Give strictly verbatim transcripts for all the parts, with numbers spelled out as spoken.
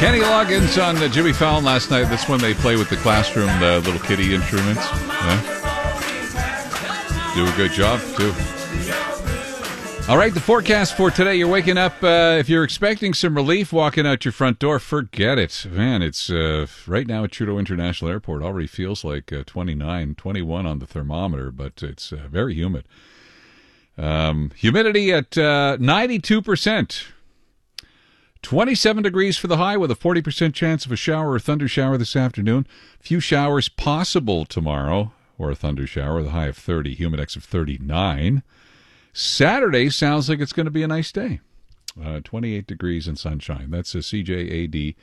Kenny Loggins on uh, Jimmy Fallon last night. That's when they play with the classroom, the little kiddie instruments. Yeah. Do a good job, too. All right, the forecast for today. You're waking up. Uh, if you're expecting some relief walking out your front door, forget it. Man, it's uh, right now at Trudeau International Airport. Already feels like uh, twenty-nine, twenty-one on the thermometer, but it's uh, very humid. Um, humidity at uh, ninety-two percent. twenty-seven degrees for the high with a forty percent chance of a shower or thunder shower this afternoon. Few showers possible tomorrow or a thunder shower, the high of thirty, humidex of thirty-nine. Saturday sounds like it's going to be a nice day. Uh, twenty-eight degrees and sunshine. That's a C J A D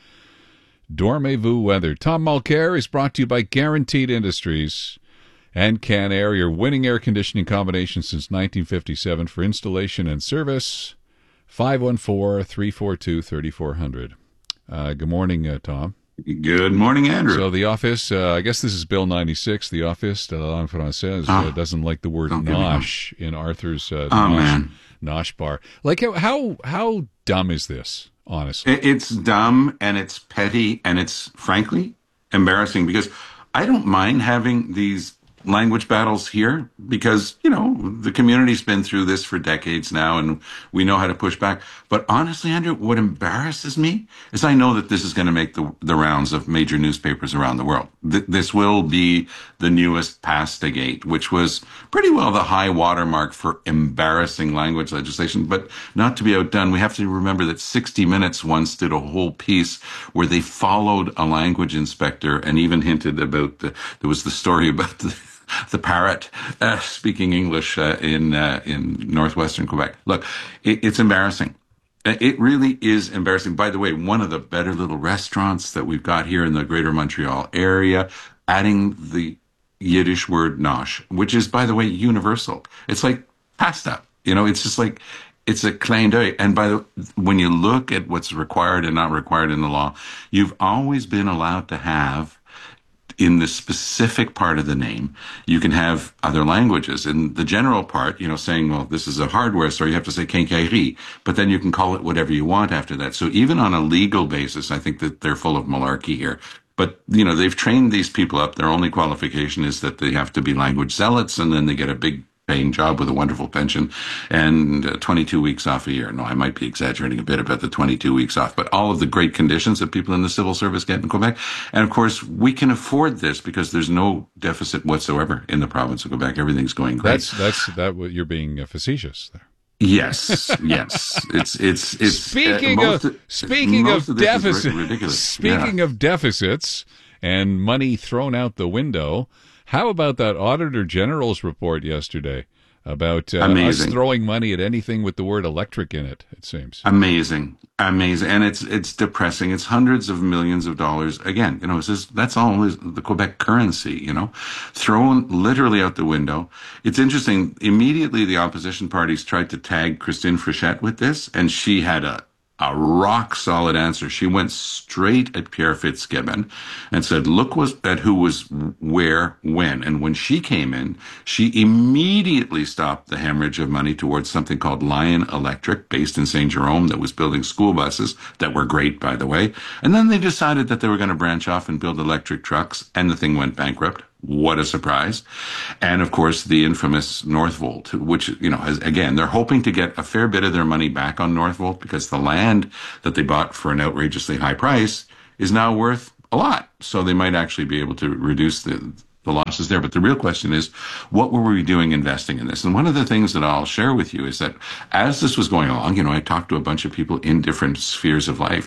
Dormez-vous weather. Tom Mulcair is brought to you by Guaranteed Industries and Canair, your winning air conditioning combination since nineteen fifty-seven. For installation and service, five one four, three four two, three four zero zero. Uh, good morning, uh, Tom. Good morning, Andrew. So the office, uh, I guess this is Bill ninety-six. The office de la langue française oh, uh, doesn't like the word nosh in Arthur's uh, oh, nosh, man. nosh bar. Like, how, how how dumb is this, honestly? It's dumb, and it's petty, and it's, frankly, embarrassing, because I don't mind having these language battles here because, you know, the community's been through this for decades now and we know how to push back. But honestly, Andrew, what embarrasses me is I know that this is going to make the, the rounds of major newspapers around the world. Th- this will be the newest Pasta Gate, which was pretty well the high watermark for embarrassing language legislation. But not to be outdone, we have to remember that sixty minutes once did a whole piece where they followed a language inspector and even hinted about the, there was the story about the the parrot uh, speaking English uh, in uh, in northwestern Quebec. Look, it, it's embarrassing. It really is embarrassing. By the way, one of the better little restaurants that we've got here in the greater Montreal area, adding the Yiddish word nosh, which is, by the way, universal. It's like pasta. You know, it's just like, it's a clin d'oeil. And by the when you look at what's required and not required in the law, you've always been allowed to have, in the specific part of the name, you can have other languages. In the general part, you know, saying, well, this is a hardware store, you have to say quincaillerie, but then you can call it whatever you want after that. So even on a legal basis, I think that they're full of malarkey here. But, you know, they've trained these people up. Their only qualification is that they have to be language zealots, and then they get a big paying job with a wonderful pension and uh, twenty-two weeks off a year. No, I might be exaggerating a bit about the twenty-two weeks off, but all of the great conditions that people in the civil service get in Quebec. And of course, we can afford this because there's no deficit whatsoever in the province of Quebec. Everything's going great. That's, that's, that, you're being uh, facetious there. Yes, yes. It's, it's, it's, speaking uh, of, of, speaking of, of deficit, ridiculous. Speaking yeah. of deficits and money thrown out the window, how about that Auditor General's report yesterday about uh, us throwing money at anything with the word electric in it, it seems. Amazing. Amazing. And it's it's depressing. It's hundreds of millions of dollars. Again, you know, it's just, that's all the Quebec currency, you know, thrown literally out the window. It's interesting. Immediately, the opposition parties tried to tag Christine Frechette with this, and she had a A rock solid answer. She went straight at Pierre Fitzgibbon and said, look was, at who was where, when. And when she came in, she immediately stopped the hemorrhage of money towards something called Lion Electric, based in Saint Jerome, that was building school buses that were great, by the way. And then they decided that they were going to branch off and build electric trucks, and the thing went bankrupt. What a surprise. And of course, the infamous Northvolt, which, you know, has, again, they're hoping to get a fair bit of their money back on Northvolt because the land that they bought for an outrageously high price is now worth a lot. So they might actually be able to reduce the, the losses there. But the real question is, what were we doing investing in this? And one of the things that I'll share with you is that as this was going along, you know, I talked to a bunch of people in different spheres of life,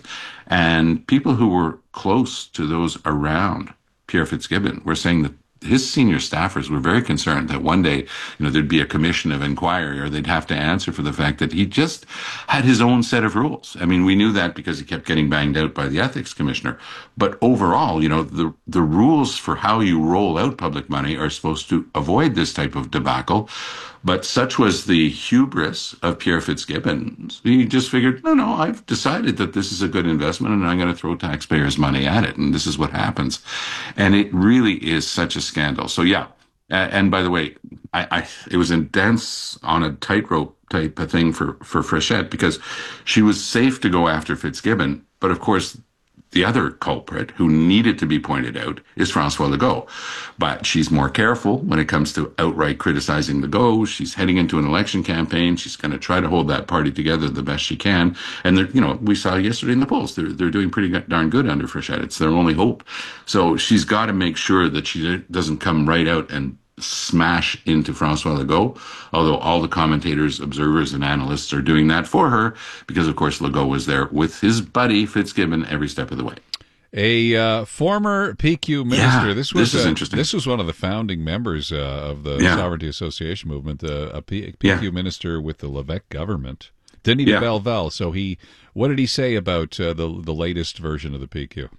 and people who were close to those around Pierre Fitzgibbon were saying that his senior staffers were very concerned that one day, you know, there'd be a commission of inquiry, or they'd have to answer for the fact that he just had his own set of rules. I mean, we knew that because he kept getting banged out by the ethics commissioner. But overall, you know, the the rules for how you roll out public money are supposed to avoid this type of debacle. But such was the hubris of Pierre Fitzgibbon. He just figured, no, no, I've decided that this is a good investment and I'm going to throw taxpayers' money at it. And this is what happens. And it really is such a scandal. So, yeah. Uh, and by the way, I, I it was intense on a tightrope type of thing for, for Frechette, because she was safe to go after Fitzgibbon. But of course, the other culprit who needed to be pointed out is François Legault. But she's more careful when it comes to outright criticizing Legault. She's heading into an election campaign. She's going to try to hold that party together the best she can. And, you know, we saw yesterday in the polls, they're, they're doing pretty darn good under Frechette. It's their only hope. So she's got to make sure that she doesn't come right out and smash into François Legault, although all the commentators, observers, and analysts are doing that for her because, of course, Legault was there with his buddy Fitzgibbon every step of the way. A uh, former P Q minister. Yeah, this was this is uh, interesting. This was one of the founding members uh, of the yeah. Sovereignty Association movement. Uh, a P- PQ yeah. minister with the Levesque government, Denis yeah. de Bellevel. So he, what did he say about uh, the the latest version of the P Q?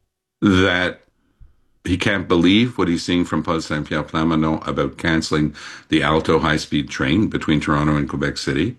That he can't believe what he's seeing from Paul Saint-Pierre Plamondon about canceling the Alto high-speed train between Toronto and Quebec City.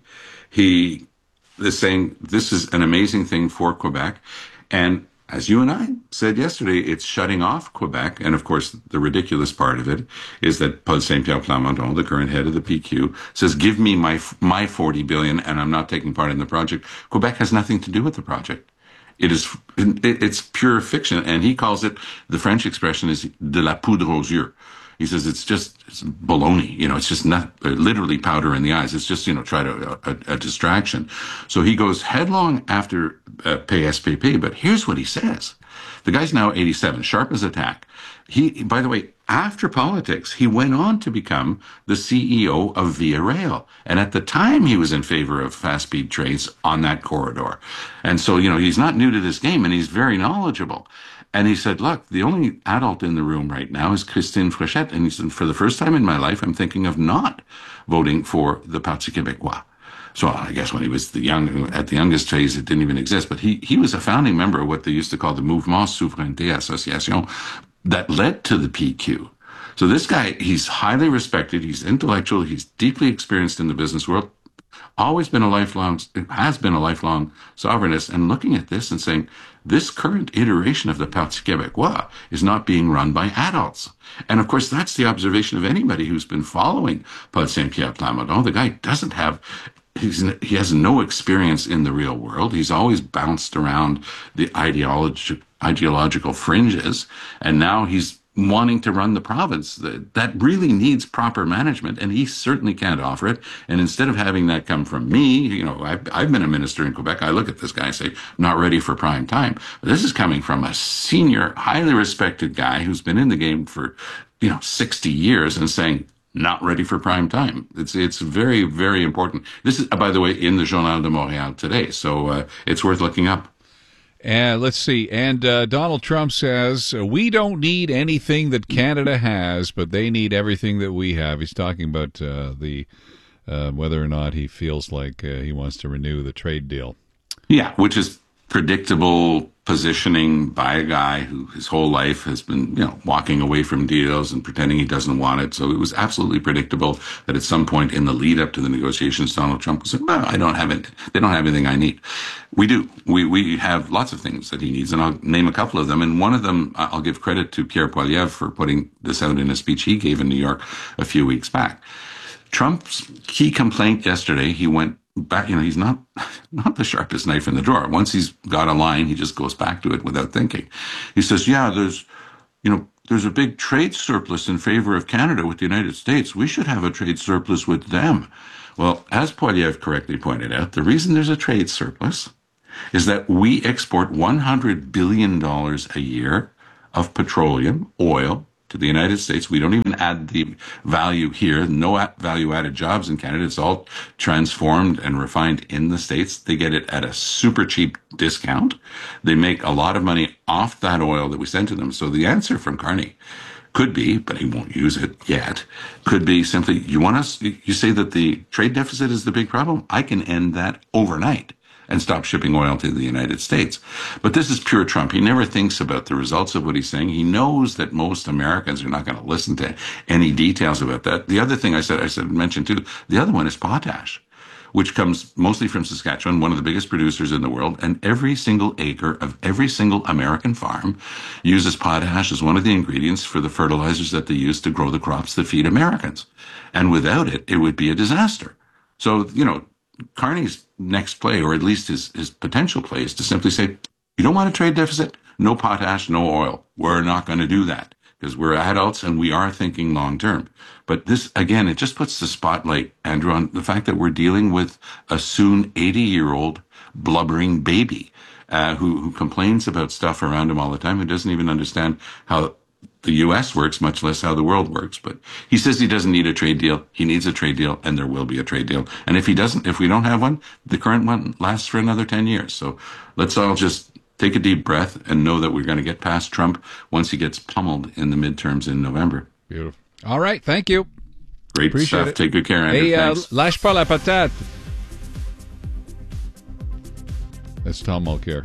He is saying this is an amazing thing for Quebec. And as you and I said yesterday, it's shutting off Quebec. And of course, the ridiculous part of it is that Paul Saint-Pierre Plamondon, the current head of the P Q, says, give me my my forty billion dollars and I'm not taking part in the project. Quebec has nothing to do with the project. It is, it's pure fiction. And he calls it, the French expression is de la poudre aux yeux. He says it's just it's baloney. You know, it's just not uh, literally powder in the eyes. It's just, you know, try to, a, a distraction. So he goes headlong after uh, P S P P. But here's what he says. The guy's now eighty-seven, sharp as a tack. He, by the way, after politics, he went on to become the C E O of Via Rail. And at the time, he was in favor of fast-speed trains on that corridor. And so, you know, he's not new to this game, and he's very knowledgeable. And he said, look, the only adult in the room right now is Christine Frechette. And he said, for the first time in my life, I'm thinking of not voting for the Parti Québécois. So I guess when he was the young, at the youngest phase, it didn't even exist. But he, he was a founding member of what they used to call the Mouvement Souveraineté Association that led to the P Q. So this guy, he's highly respected. He's intellectual. He's deeply experienced in the business world. Always been a lifelong, has been a lifelong sovereignist. And looking at this and saying, this current iteration of the Parti Québécois is not being run by adults. And of course, that's the observation of anybody who's been following Paul Saint-Pierre Plamondon. The guy doesn't have, he's, he has no experience in the real world. He's always bounced around the ideology, ideological fringes. And now he's wanting to run the province that, that really needs proper management, and he certainly can't offer it. And instead of having that come from me, you know, I've, I've been a minister in Quebec. I look at this guy and say, not ready for prime time. But this is coming from a senior, highly respected guy who's been in the game for, you know, sixty years and saying, not ready for prime time. It's it's very, very important. This is, by the way, in the Journal de Montréal today, so uh, it's worth looking up. And let's see. And uh, Donald Trump says, we don't need anything that Canada has, but they need everything that we have. He's talking about uh, the uh, whether or not he feels like uh, he wants to renew the trade deal. Yeah, which is predictable positioning by a guy who his whole life has been, you know, walking away from deals and pretending he doesn't want it. So it was absolutely predictable that at some point in the lead up to the negotiations, Donald Trump was saying, well, I don't have it. They don't have anything I need. We do. We, we have lots of things that he needs, and I'll name a couple of them. And one of them, I'll give credit to Pierre Poilievre for putting this out in a speech he gave in New York a few weeks back. Trump's key complaint yesterday, he went back, you know, he's not, not the sharpest knife in the drawer. Once he's got a line, he just goes back to it without thinking. He says, yeah, there's, you know, there's a big trade surplus in favor of Canada with the United States. We should have a trade surplus with them. Well, as Poilievre correctly pointed out, the reason there's a trade surplus is that we export one hundred billion dollars a year of petroleum, oil, to the United States. We don't even add the value here. No value-added jobs in Canada. It's all transformed and refined in the States. They get it at a super cheap discount. They make a lot of money off that oil that we send to them. So the answer from Carney could be, but he won't use it yet, could be simply, you want us, you say that the trade deficit is the big problem? I can end that overnight and stop shipping oil to the United States. But this is pure Trump. He never thinks about the results of what he's saying. He knows that most Americans are not going to listen to any details about that. The other thing I said, I said, mentioned too, the other one is potash, which comes mostly from Saskatchewan, one of the biggest producers in the world. And every single acre of every single American farm uses potash as one of the ingredients for the fertilizers that they use to grow the crops that feed Americans. And without it, it would be a disaster. So, you know, Carney's next play, or at least his, his potential play, is to simply say, you don't want a trade deficit? no potash, no oil. We're not going to do that because we're adults and we are thinking long term. But this, again, it just puts the spotlight, Andrew, on the fact that we're dealing with a soon eighty-year-old blubbering baby uh, who, who complains about stuff around him all the time, who doesn't even understand how the U S works, much less how the world works. But he says he doesn't need a trade deal. He needs a trade deal, and there will be a trade deal. And if he doesn't, if we don't have one, the current one lasts for another ten years. So let's all just take a deep breath and know that we're going to get past Trump once he gets pummeled in the midterms in November. Beautiful. All right. Thank you. Great Appreciate stuff. it. Take good care, Andrew. Hey, uh, Thanks. lâche pas la patate. That's Tom Mulcair.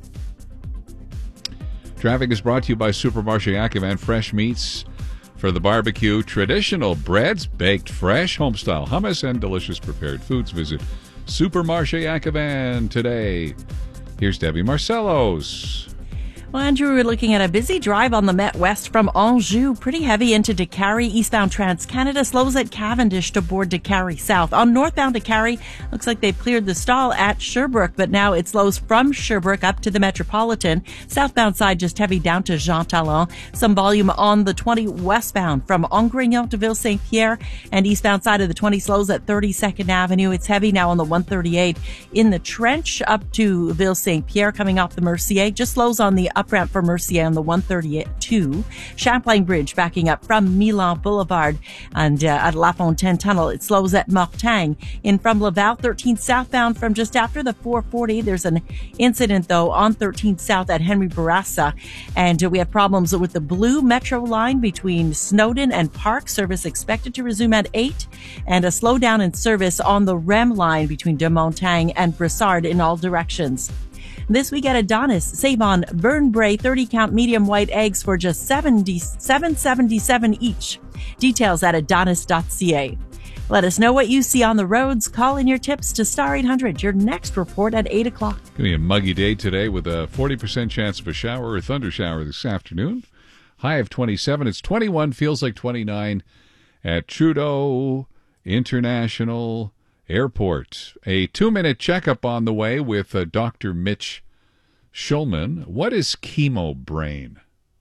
Traffic is brought to you by Supermarché Acavan. Fresh meats for the barbecue, traditional breads, baked fresh, home-style hummus, and delicious prepared foods. Visit Supermarché Acavan today. Here's Debbie Marcellos. Well, Andrew, we're looking at a busy drive on the Met West from Anjou, pretty heavy into Décarie. Eastbound Trans-Canada slows at Cavendish to board Décarie South. On northbound Décarie, looks like they've cleared the stall at Sherbrooke, but now it slows from Sherbrooke up to the Metropolitan. Southbound side just heavy down to Jean Talon. Some volume on the twenty westbound from Angrignon to Ville-Saint-Pierre, and eastbound side of the twenty slows at thirty-second Avenue. It's heavy now on the one thirty-eight in the Trench up to Ville-Saint-Pierre, coming off the Mercier. Just slows on the up ramp for Mercier on the one thirty-two. Champlain Bridge backing up from Milan Boulevard, and uh, at La Fontaine Tunnel it slows at Mortagne. In from Laval, thirteen southbound from just after the four forty. There's an incident though on thirteen south at Henry Bourassa, and uh, we have problems with the Blue Metro line between Snowdon and Park. Service expected to resume at eight, and a slowdown in service on the R E M line between de Montagne and Bressard in all directions. This week at Adonis, save on Burnbrae thirty count medium white eggs for just seven seventy-seven each. Details at adonis dot c a. Let us know what you see on the roads. Call in your tips to Star eight hundred. Your next report at eight o'clock. Going to be a muggy day today with a forty percent chance of a shower or thunder shower this afternoon. High of twenty-seven. It's twenty-one, feels like twenty-nine at Trudeau International Airport. A two-minute checkup on the way with uh, Doctor Mitch Schulman. What is chemo brain?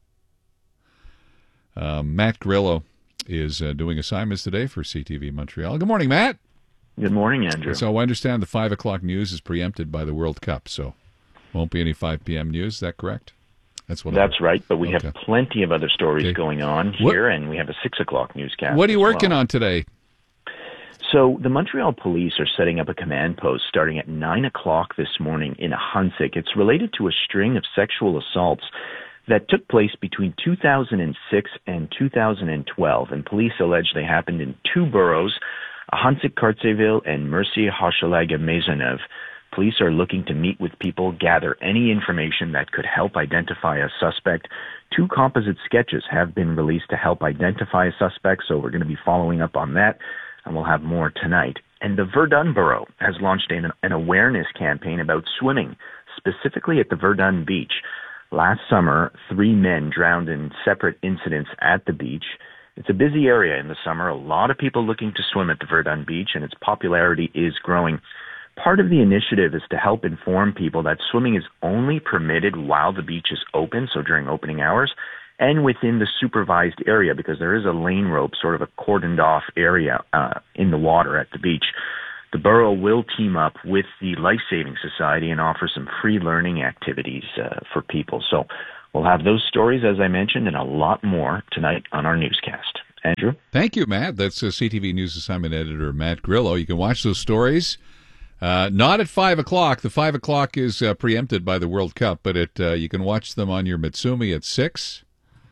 Uh, Matt Grillo is uh, doing assignments today for C T V Montreal. Good morning, Matt. Good morning, Andrew. So I understand the five o'clock news is preempted by the World Cup, so won't be any five p.m. news. Is that correct? That's what. That's I'm... right, but we okay. have plenty of other stories okay. going on here, what... and we have a six o'clock newscast. What are you working well. on today? So the Montreal police are setting up a command post starting at nine o'clock this morning in Ahuntsic. It's related to a string of sexual assaults that took place between two thousand six and two thousand twelve, and police allege they happened in two boroughs, Ahuntsic, Cartierville, and Mercier, Hochelaga, Maisonneuve. Police are looking to meet with people, gather any information that could help identify a suspect. Two composite sketches have been released to help identify a suspect, so we're going to be following up on that, and we'll have more tonight. And the Verdun Borough has launched an, an awareness campaign about swimming, specifically at the Verdun Beach. Last summer, three men drowned in separate incidents at the beach. It's a busy area in the summer, a lot of people looking to swim at the Verdun Beach, and its popularity is growing. Part of the initiative is to help inform people that swimming is only permitted while the beach is open, so during opening hours, and within the supervised area, because there is a lane rope, sort of a cordoned off area uh, in the water at the beach. The borough will team up with the Life Saving Society and offer some free learning activities uh, for people. So we'll have those stories, as I mentioned, and a lot more tonight on our newscast. Andrew? Thank you, Matt. That's uh, C T V News assignment editor Matt Grillo. You can watch those stories. Uh, not at five o'clock. The five o'clock is uh, preempted by the World Cup, but it, uh, you can watch them on your Mitsumi at six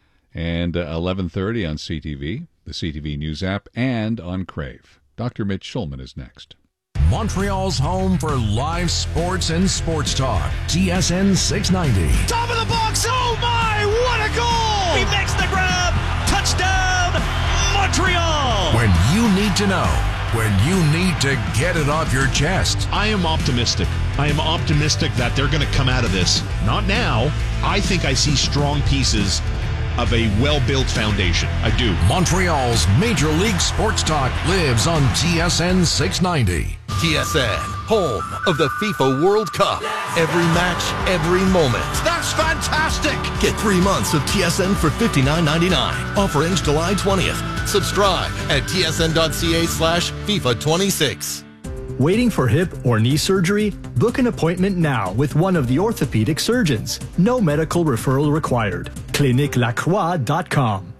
and uh, eleven thirty on C T V, the C T V News app, and on Crave. Doctor Mitch Schulman is next. Montreal's home for live sports and sports talk. T S N six ninety. Top of the box. Oh, my. What a goal. He makes the grab. Touchdown, Montreal. When you need to know. When you need to get it off your chest. I am optimistic. I am optimistic that they're going to come out of this. Not now. I think I see strong pieces of a well-built foundation. I do. Montreal's Major League Sports Talk lives on T S N six ninety. T S N home of the FIFA World Cup. Every match, every moment. That's fantastic! Get three months of T S N for fifty-nine ninety-nine. Offer ends July twentieth. Subscribe at tsn.ca slash FIFA 26. Waiting for hip or knee surgery? Book an appointment now with one of the orthopedic surgeons. No medical referral required. clinique lacroix dot com.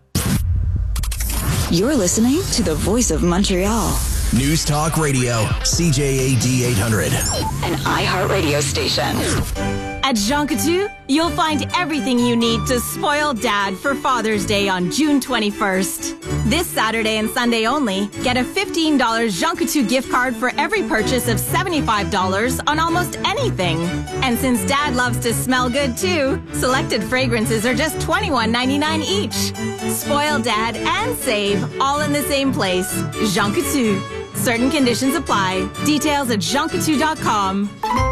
You're listening to the Voice of Montreal. News Talk Radio, C J A D eight hundred. An iHeartRadio station. At Jean Coutu, you'll find everything you need to spoil Dad for Father's Day on June twenty-first. This Saturday and Sunday only, get a fifteen dollars Jean Coutu gift card for every purchase of seventy-five dollars on almost anything. And since Dad loves to smell good too, selected fragrances are just twenty-one ninety-nine each. Spoil Dad and save all in the same place. Jean Coutu. Certain conditions apply. Details at jean coutu dot com.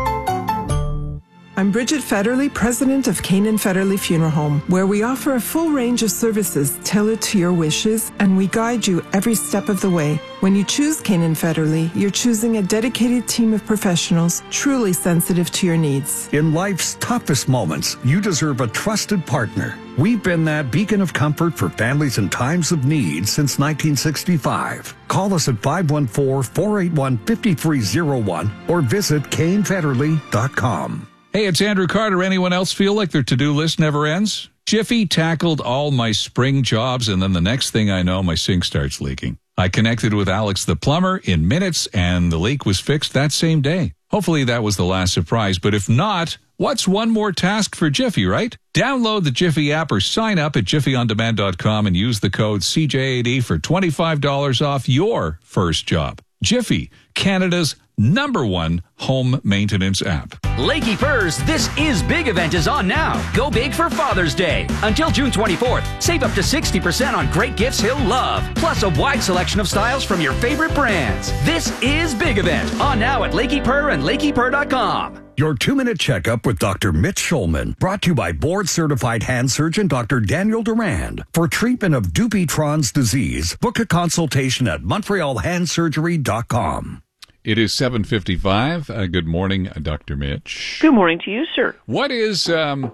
I'm Bridget Federley, president of Canaan Federley Funeral Home, where we offer a full range of services tailored to your wishes, and we guide you every step of the way. When you choose Canaan Federley, you're choosing a dedicated team of professionals truly sensitive to your needs. In life's toughest moments, you deserve a trusted partner. We've been that beacon of comfort for families in times of need since nineteen sixty-five. Call us at five one four, four eight one, five three zero one or visit kane federley dot com. Hey, it's Andrew Carter. Anyone else feel like their to-do list never ends? Jiffy tackled all my spring jobs, and then the next thing I know, my sink starts leaking. I connected with Alex the plumber in minutes, and the leak was fixed that same day. Hopefully that was the last surprise, but if not, what's one more task for Jiffy, right? Download the Jiffy app or sign up at jiffy on demand dot com and use the code C J A D for twenty-five dollars off your first job. Jiffy, Canada's number one home maintenance app. Lakey Furs, this is Big Event is on now. Go big for Father's Day. Until June twenty-fourth, save up to sixty percent on great gifts he'll love, plus a wide selection of styles from your favorite brands. This is Big Event, on now at Lakey Purr and lakey purr dot com. Your two-minute checkup with Doctor Mitch Schulman, brought to you by board-certified hand surgeon Doctor Daniel Durand. For treatment of Dupuytren's disease, book a consultation at montreal hand surgery dot com. It is seven fifty-five. Uh, good morning, uh, Doctor Mitch. Good morning to you, sir. What is um,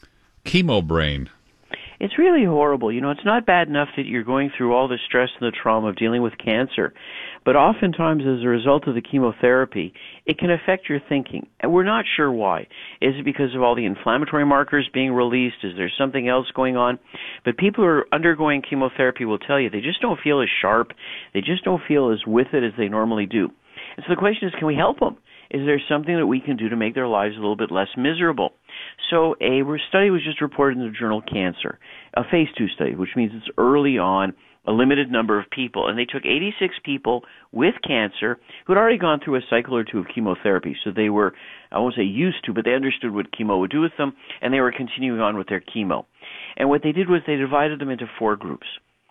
chemo brain? It's really horrible. You know, it's not bad enough that you're going through all the stress and the trauma of dealing with cancer, but oftentimes as a result of the chemotherapy, it can affect your thinking. And we're not sure why. Is it because of all the inflammatory markers being released? Is there something else going on? But people who are undergoing chemotherapy will tell you they just don't feel as sharp. They just don't feel as with it as they normally do. And so the question is, can we help them? Is there something that we can do to make their lives a little bit less miserable? So a study was just reported in the journal Cancer, a phase two study, which means it's early on, a limited number of people. And they took eighty-six people with cancer who had already gone through a cycle or two of chemotherapy. So they were, I won't say used to, but they understood what chemo would do with them, and they were continuing on with their chemo. And what they did was they divided them into four groups.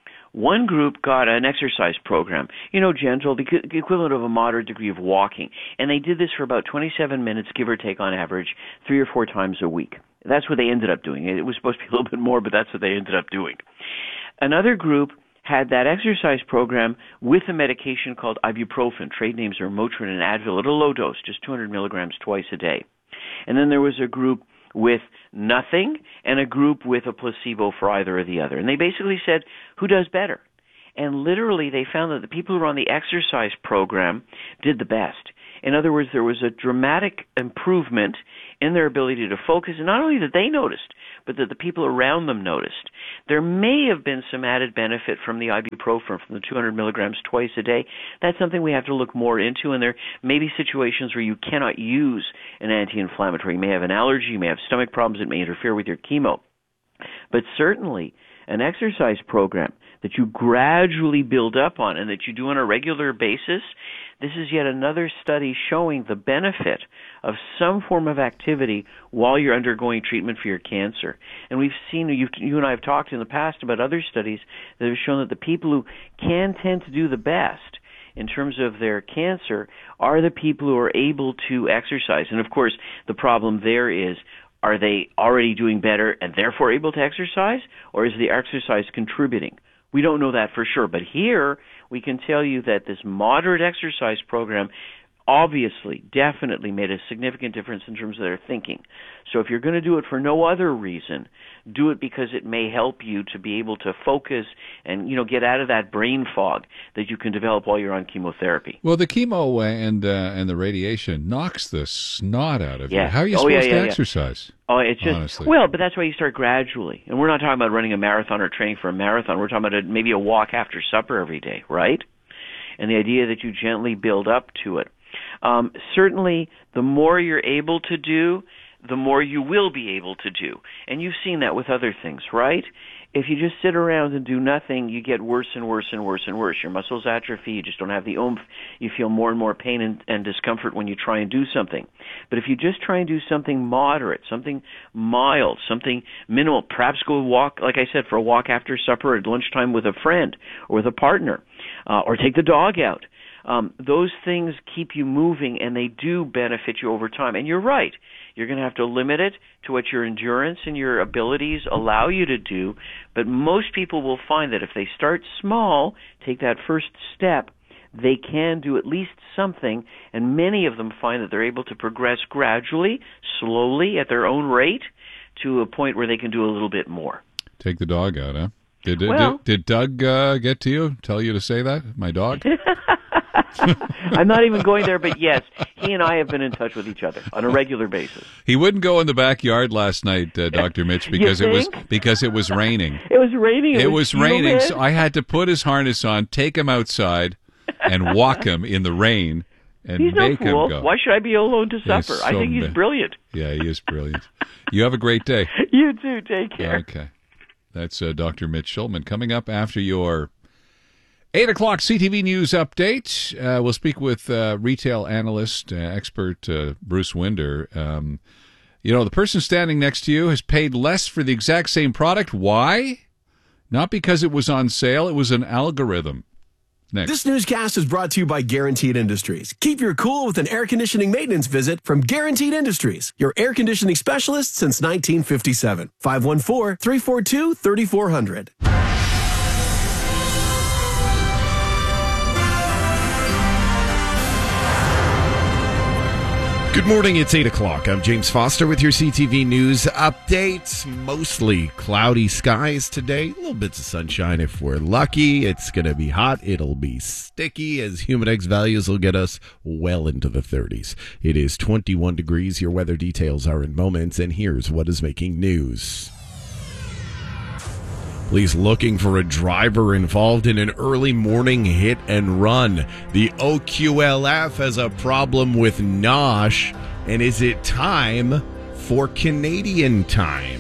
One group got an exercise program, you know, gentle, the equivalent of a moderate degree of walking. And they did this for about twenty-seven minutes, give or take on average, three or four times a week. That's what they ended up doing. It was supposed to be a little bit more, but that's what they ended up doing. Another group had that exercise program with a medication called ibuprofen. Trade names are Motrin and Advil at a low dose, just two hundred milligrams twice a day. And then there was a group with nothing and a group with a placebo for either or the other. And they basically said, who does better? And literally they found that the people who were on the exercise program did the best. In other words, there was a dramatic improvement in their ability to focus, and not only that they noticed, but that the people around them noticed. There may have been some added benefit from the ibuprofen, from the two hundred milligrams twice a day. That's something we have to look more into, and there may be situations where you cannot use an anti-inflammatory. You may have an allergy, you may have stomach problems that may interfere with your chemo. But certainly, an exercise program that you gradually build up on and that you do on a regular basis, this is yet another study showing the benefit of some form of activity while you're undergoing treatment for your cancer. And we've seen, you've, you and I have talked in the past about other studies that have shown that the people who can tend to do the best in terms of their cancer are the people who are able to exercise. And of course, the problem there is, are they already doing better and therefore able to exercise, or is the exercise contributing? We don't know that for sure, but here we can tell you that this moderate exercise program obviously, definitely made a significant difference in terms of their thinking. So if you're going to do it for no other reason, do it because it may help you to be able to focus and, you know, get out of that brain fog that you can develop while you're on chemotherapy. Well, the chemo and uh, and the radiation knocks the snot out of Yeah. you. How are you Oh, supposed yeah, to yeah, yeah. exercise? Oh, it's just honestly? well, but that's why you start gradually. And we're not talking about running a marathon or training for a marathon. We're talking about a, maybe a walk after supper every day, right? And the idea that you gently build up to it. Um, certainly, the more you're able to do, the more you will be able to do. And you've seen that with other things, right? If you just sit around and do nothing, you get worse and worse and worse and worse. Your muscles atrophy, you just don't have the oomph. You feel more and more pain and, and discomfort when you try and do something. But if you just try and do something moderate, something mild, something minimal, perhaps go walk, like I said, for a walk after supper or at lunchtime with a friend or with a partner, uh, or take the dog out. Um, those things keep you moving, and they do benefit you over time. And you're right. You're going to have to limit it to what your endurance and your abilities allow you to do. But most people will find that if they start small, take that first step, they can do at least something. And many of them find that they're able to progress gradually, slowly, at their own rate, to a point where they can do a little bit more. Take the dog out, huh? Did, did, Well- did, did Doug uh, get to you, tell you to say that? My dog? I'm not even going there, but yes, he and I have been in touch with each other on a regular basis. He wouldn't go in the backyard last night, uh, Doctor Mitch, because it was think? because it was raining. It was raining. It, It was raining, humid. so I had to put his harness on, take him outside, and walk him in the rain and He's no make him fool. go. Why should I be alone to He's supper? I so think he's ma- brilliant. Yeah, he is brilliant. You have a great day. You too. Take care. Okay. That's uh, Doctor Mitch Schulman. Coming up after your eight o'clock C T V News update, uh, we'll speak with uh, retail analyst, uh, expert uh, Bruce Winder. Um, you know, the person standing next to you has paid less for the exact same product. Why? Not because it was on sale. It was an algorithm. Next. This newscast is brought to you by Guaranteed Industries. Keep your cool with an air conditioning maintenance visit from Guaranteed Industries, your air conditioning specialist since nineteen fifty-seven. five one four, three four two, three four zero zero. Good morning, it's eight o'clock. I'm James Foster with your C T V News update. Mostly cloudy skies today. Little bits of sunshine if we're lucky. It's going to be hot. It'll be sticky as Humidex values will get us well into the thirties. It is twenty-one degrees. Your weather details are in moments, and here's what is making news. Police looking for a driver involved in an early morning hit and run. The O Q L F has a problem with Nosh, and is it time for Canadian time?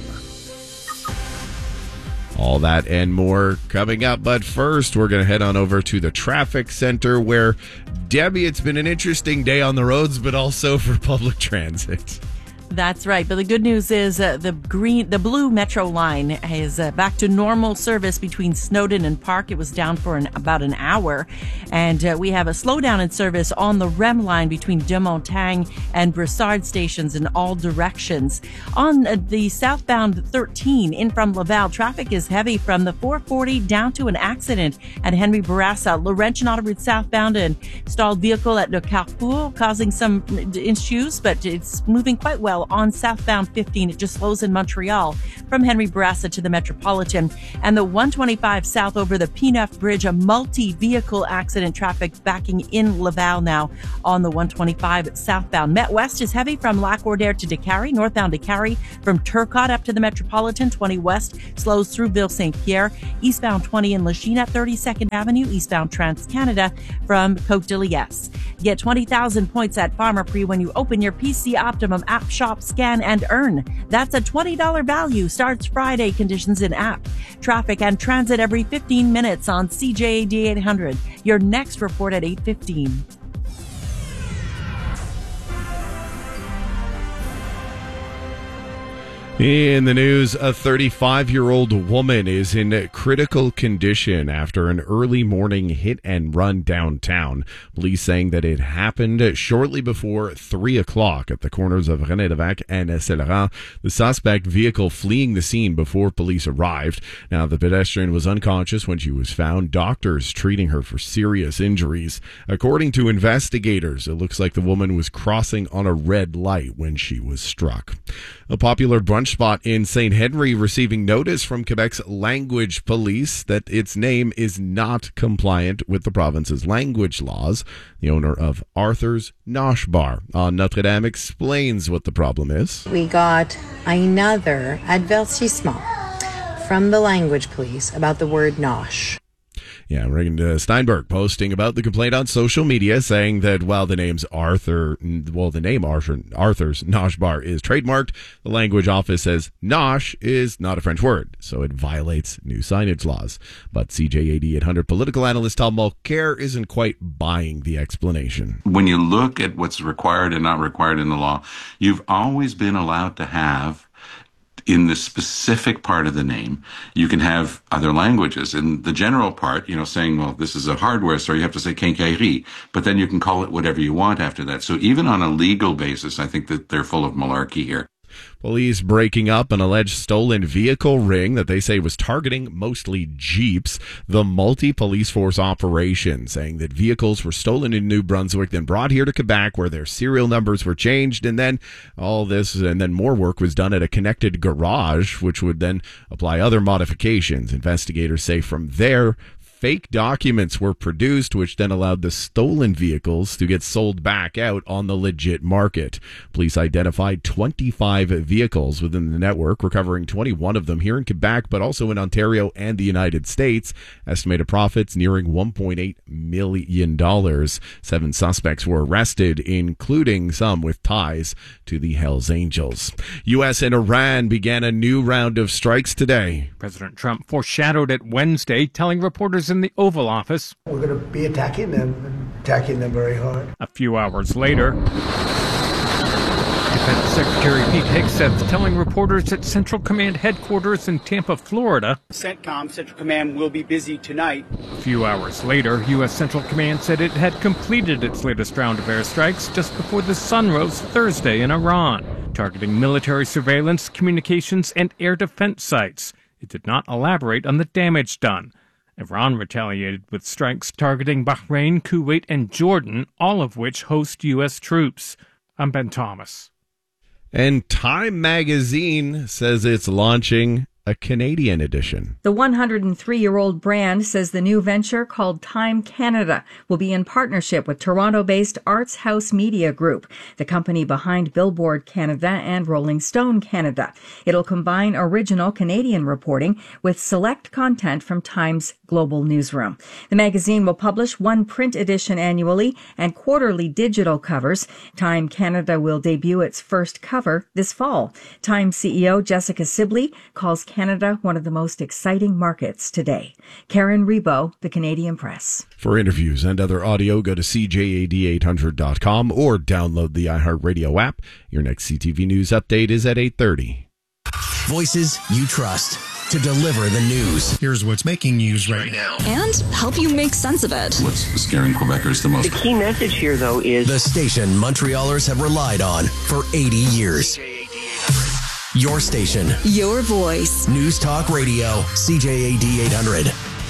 All that and more coming up, but first we're going to head on over to the traffic center where, Debbie, it's been an interesting day on the roads, but also for public transit. That's right. But the good news is uh, the green, the blue Metro line is uh, back to normal service between Snowden and Park. It was down for an, about an hour. And uh, we have a slowdown in service on the R E M line between de Montagne and Brossard stations in all directions. On uh, the southbound thirteen in from Laval, traffic is heavy from the four forty down to an accident at Henry Bourassa. Laurentian Autoroute southbound, and stalled vehicle at Le Carrefour causing some issues, but it's moving quite well on southbound fifteen. It just slows in Montreal from Henry Bourassa to the Metropolitan. And the one twenty-five south over the P neuf Bridge, a multi-vehicle accident, traffic backing in Laval now on the one twenty-five southbound. Met West is heavy from Lac-Ordère to Décarie, northbound Décarie from Turcotte up to the Metropolitan. twenty West slows through Ville-Saint-Pierre. Eastbound twenty in Lachine at thirty-second Avenue. Eastbound Trans-Canada from Côte de Liesse. Get twenty thousand points at Pharmaprix when you open your P C Optimum app shop, scan, and earn. That's a twenty dollars value. Starts Friday. Conditions in app. Traffic and transit every fifteen minutes on C J A D eight hundred. Your next report at eight fifteen. In the news, a thirty-five-year-old woman is in critical condition after an early morning hit and run downtown. Police saying that it happened shortly before three o'clock at the corners of René Lévesque and Saint-Laurent. The suspect vehicle fleeing the scene before police arrived. Now, the pedestrian was unconscious when she was found. Doctors treating her for serious injuries. According to investigators, it looks like the woman was crossing on a red light when she was struck. A popular brunch spot in Saint Henry receiving notice from Quebec's language police that its name is not compliant with the province's language laws. The owner of Arthur's Nosh Bar on Notre Dame explains what the problem is. We got another avertissement from the language police about the word nosh. Yeah, Reagan uh, Steinberg posting about the complaint on social media, saying that while the name's Arthur, well, the name Arthur, Arthur's Nosh Bar is trademarked, the language office says nosh is not a French word, so it violates new signage laws. But C J A D eight hundred political analyst Tom Mulcair isn't quite buying the explanation. When you look at what's required and not required in the law, you've always been allowed to have, in the specific part of the name, you can have other languages. In the general part, you know, saying, well, this is a hardware store, you have to say quincaillerie, but then you can call it whatever you want after that. So even on a legal basis, I think that they're full of malarkey here. Police breaking up an alleged stolen vehicle ring that they say was targeting mostly Jeeps. The multi-police force operation saying that vehicles were stolen in New Brunswick, then brought here to Quebec where their serial numbers were changed, and then all this, and then more work was done at a connected garage, which would then apply other modifications. Investigators say from there, fake documents were produced, which then allowed the stolen vehicles to get sold back out on the legit market. Police identified twenty-five vehicles within the network, recovering twenty-one of them here in Quebec, but also in Ontario and the United States. Estimated profits nearing one point eight million dollars. Seven suspects were arrested, including some with ties to the Hells Angels. U S and Iran began a new round of strikes today. President Trump foreshadowed it Wednesday, telling reporters in the Oval Office, "We're going to be attacking them, and attacking them very hard." A few hours later, Defense Secretary Pete Hegseth telling reporters at Central Command headquarters in Tampa, Florida, CENTCOM, Central Command, will be busy tonight. A few hours later, U S Central Command said it had completed its latest round of airstrikes just before the sun rose Thursday in Iran, targeting military surveillance, communications, and air defense sites. It did not elaborate on the damage done. Iran retaliated with strikes targeting Bahrain, Kuwait, and Jordan, all of which host U S troops. I'm Ben Thomas. And Time Magazine says it's launching a Canadian edition. The one hundred three-year-old brand says the new venture, called Time Canada, will be in partnership with Toronto-based Arts House Media Group, the company behind Billboard Canada and Rolling Stone Canada. It'll combine original Canadian reporting with select content from Time's global newsroom. The magazine will publish one print edition annually and quarterly digital covers. Time Canada will debut its first cover this fall. Time C E O Jessica Sibley calls Canada one of the most exciting markets today. Karen Rebo, The Canadian Press. For interviews and other audio, go to C J A D eight hundred dot com or download the iHeartRadio app. Your next C T V News update is at eight thirty. Voices you trust to deliver the news. Here's what's making news right now. And help you make sense of it. What's scaring Quebecers the most? The key message here, though, is the station Montrealers have relied on for eighty years. Your station. Your voice. News Talk Radio. C J A D eight hundred.